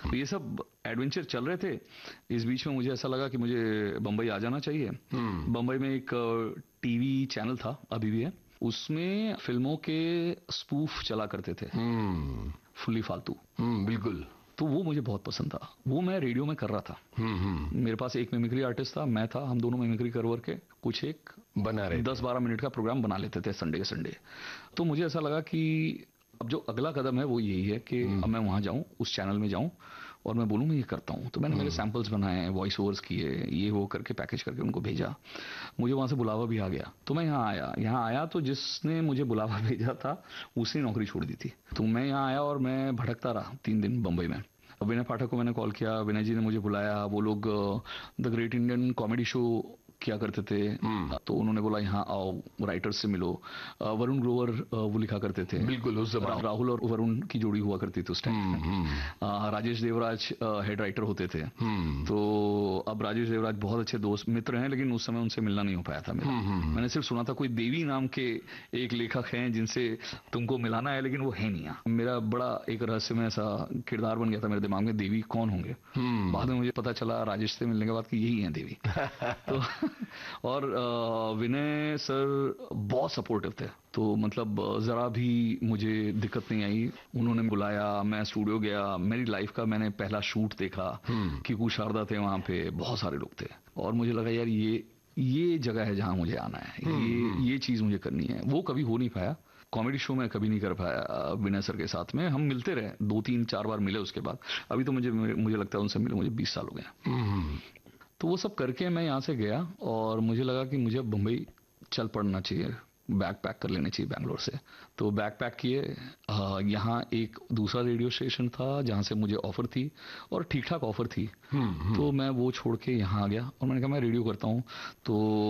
तो ये सब एडवेंचर चल रहे थे। इस बीच में मुझे ऐसा लगा कि मुझे बम्बई आ जाना चाहिए। बम्बई में एक टीवी चैनल था, अभी भी है, उसमें फिल्मों के स्पूफ चला करते थे, फुल्ली फालतू। बिल्कुल। तो वो मुझे बहुत पसंद था, वो मैं रेडियो में कर रहा था। मेरे पास एक मिमिक्री आर्टिस्ट था, मैं था, हम दोनों मिमिक्री कर के कुछ एक बना रहे 10-12 मिनट का प्रोग्राम बना लेते थे संडे के संडे। तो मुझे ऐसा लगा कि अब जो अगला कदम है वो यही है कि अब मैं वहां जाऊं, उस चैनल में जाऊं और मैं बोलूं मैं ये करता हूं। तो मैंने मेरे सैंपल्स बनाए, वॉइस ओवर्स किए, ये वो करके पैकेज करके उनको भेजा। मुझे वहां से बुलावा भी आ गया, तो मैं यहाँ आया तो जिसने मुझे बुलावा भेजा था उसने नौकरी छोड़ दी थी। तो मैं यहाँ आया और मैं भटकता रहा 3 दिन बम्बई में। विनय पाठक को मैंने कॉल किया, विनय जी ने मुझे बुलाया। वो लोग the great Indian comedy show किया करते थे, तो उन्होंने बोला यहाँ आओ, राइटर्स से मिलो। वरुण ग्रोवर वो लिखा करते थे, बिल्कुल उस जमाने राहुल और वरुण की जोड़ी हुआ करती थी उस time. Rajesh Devraj head writer होते थे। तो अब राजेश देवराज बहुत अच्छे दोस्त मित्र हैं, लेकिन उस समय उनसे मिलना नहीं हो पाया था मेरा। मैंने सिर्फ सुना था कोई देवी नाम के एक लेखक हैं जिनसे तुमको मिलाना है, लेकिन वो है नहीं। मेरा बड़ा एक रहस्य में ऐसा किरदार बन गया था मेरे दिमाग में, देवी कौन होंगे। बाद में मुझे पता चला राजेश से मिलने के बाद कि यही है देवी। तो और विनय सर बहुत सपोर्टिव थे, तो मतलब जरा भी मुझे दिक्कत नहीं आई। उन्होंने बुलाया, मैं स्टूडियो गया, मेरी लाइफ का मैंने पहला शूट देखा। किकू शारदा थे वहां पे, बहुत सारे लोग थे, और मुझे लगा यार ये जगह है जहां मुझे आना है, ये चीज मुझे करनी है। वो कभी हो नहीं पाया, कॉमेडी शो में कभी नहीं कर पाया विनय सर के साथ में। हम मिलते रहे, 2-3-4 बार मिले उसके बाद। अभी तो मुझे लगता है उनसे मिले मुझे 20 साल हो गए। तो वो सब करके मैं यहाँ से गया और मुझे लगा कि मुझे बम्बई चल पड़ना चाहिए, बैग पैक कर लेने चाहिए बैंगलोर से। तो बैग पैक किए। यहाँ एक दूसरा रेडियो स्टेशन था जहाँ से मुझे ऑफर थी और ठीक ठाक ऑफर थी। तो मैं वो छोड़ के यहाँ आ गया और मैंने कहा मैं रेडियो करता हूँ। तो